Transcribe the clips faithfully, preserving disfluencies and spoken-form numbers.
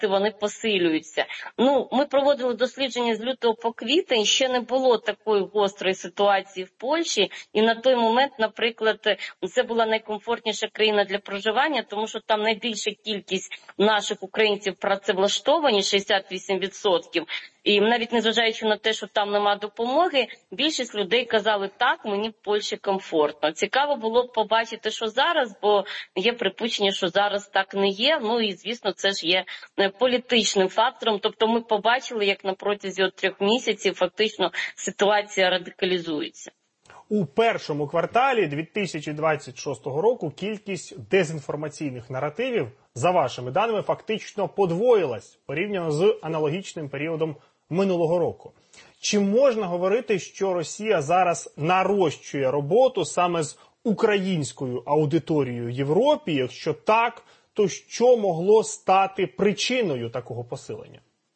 конфлікти, вони посилюються. Ну, ми проводили дослідження з лютого по квітень, ще не було такої гострої ситуації в Польщі, і на той момент, наприклад, це була найкомфортніша країна для проживання, тому що там найбільша кількість наших українців працевлаштовані, шістдесят вісім відсотків. І навіть незважаючи на те, що там нема допомоги, більшість людей казали, так, мені в Польщі комфортно. Цікаво було б побачити, що зараз, бо є припущення, що зараз так не є. Ну і, звісно, це ж є політичним фактором. Тобто ми побачили, як на протязі от трьох місяців фактично ситуація радикалізується. У першому кварталі дві тисячі двадцять шостого року кількість дезінформаційних наративів, за вашими даними, фактично подвоїлась порівняно з аналогічним періодом минулого року. Чи можна говорити, що Росія зараз нарощує роботу саме з українською аудиторією в Європі? Якщо так, то що могло стати причиною такого посилення?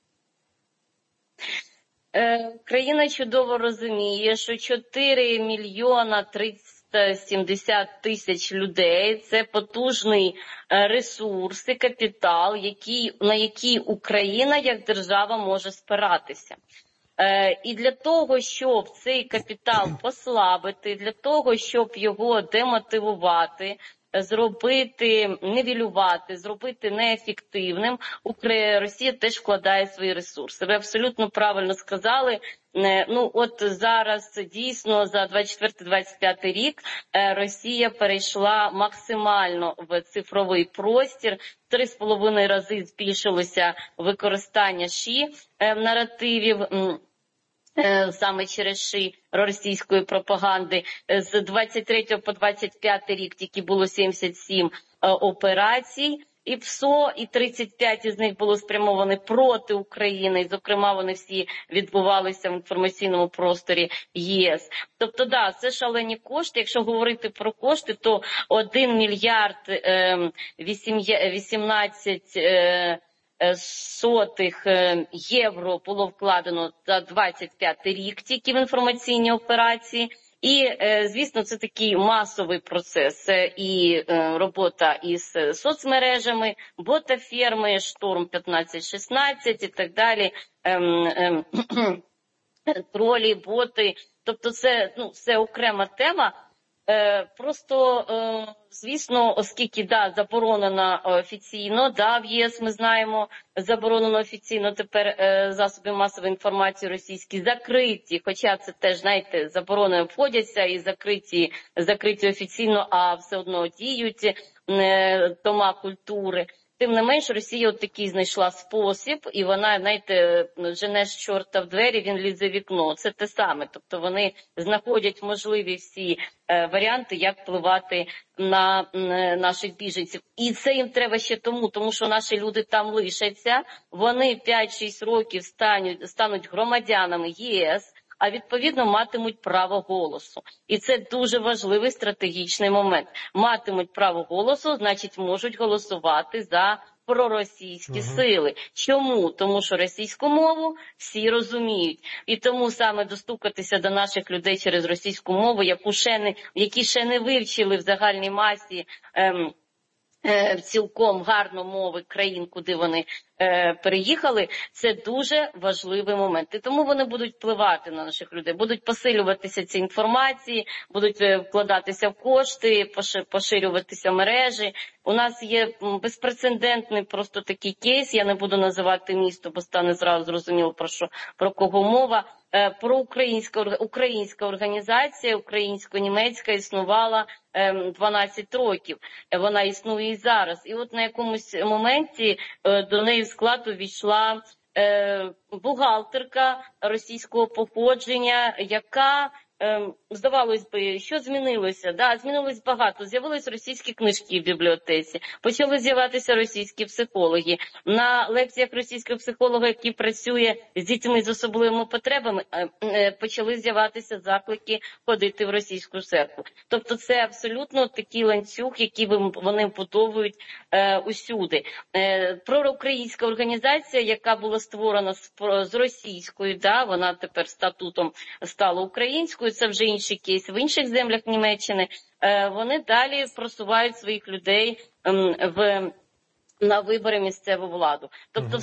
Країна чудово розуміє, що чотири мільйона триста сімдесят тисяч людей – це потужний ресурс і капітал, який, на який Україна як держава може спиратися. І для того, щоб цей капітал послабити, для того, щоб його демотивувати, зробити, нівелювати, зробити неефективним, Росія теж вкладає свої ресурси. Ви абсолютно правильно сказали. Ну, от зараз дійсно за двадцять четвертий - двадцять п'ятий рік Росія перейшла максимально в цифровий простір. Три з половиною рази збільшилося використання ШІ наративів, саме через ШІ російської пропаганди. З двадцять третього по двадцять п'ятий рік тільки було сімдесят сім операцій і ПСО, і тридцять п'ять із них було спрямовані проти України, і, зокрема, вони всі відбувалися в інформаційному просторі ЄС. Тобто, да, це шалені кошти. Якщо говорити про кошти, то один мільярд вісімнадцять сотих євро було вкладено за двадцять п'ятий рік тільки в інформаційні операції. І, звісно, це такий масовий процес. Це і робота із соцмережами, ботаферми, Шторм п'ятнадцять шістнадцять і так далі, тролі, боти. Тобто це, ну, це окрема тема. Просто, звісно, оскільки, да, заборонено офіційно, да, в ЄС ми знаємо, заборонено офіційно тепер засоби масової інформації російські закриті, хоча це теж, знаєте, заборони обходяться і закриті, закриті офіційно, а все одно діють дома культури. Тим не менш, Росія от такий знайшла спосіб, і вона, знаєте, жене з чорта в двері, він лізе в вікно. Це те саме. Тобто вони знаходять можливі всі е, варіанти, як впливати на е, наших біженців. І це їм треба ще тому, тому що наші люди там лишаться, вони п'ять-шість років стануть, стануть громадянами ЄС, а відповідно матимуть право голосу. І це дуже важливий стратегічний момент. Матимуть право голосу, значить можуть голосувати за проросійські угу. сили. Чому? Тому що російську мову всі розуміють. І тому саме достукатися до наших людей через російську мову, яку ще не, які ще не вивчили в загальній масі ем, цілком гарно мови країн, куди вони е, переїхали, це дуже важливий момент. І тому вони будуть впливати на наших людей, будуть посилюватися ці інформації, будуть вкладатися в кошти, поширюватися мережі. У нас є безпрецедентний просто такий кейс, я не буду називати місто, бо стане зразу зрозуміло, про що, про кого мова. Про українська, українська організація, українсько-німецька існувала дванадцять років. Вона існує і зараз. І от на якомусь моменті до неї в склад увійшла бухгалтерка російського походження, яка, здавалось би, що змінилося? Да, змінилось багато. З'явились російські книжки в бібліотеці, почали з'являтися російські психологи. На лекціях російського психолога, який працює з дітьми з особливими потребами, почали з'являтися заклики ходити в російську церкву. Тобто це абсолютно такий ланцюг, який вони вбудовують е, усюди. Е, проукраїнська організація, яка була створена з, з російською, да, вона тепер статутом стала українською, це вже інший кейс в інших землях Німеччини, вони далі просувають своїх людей в, на вибори місцеву владу. Тобто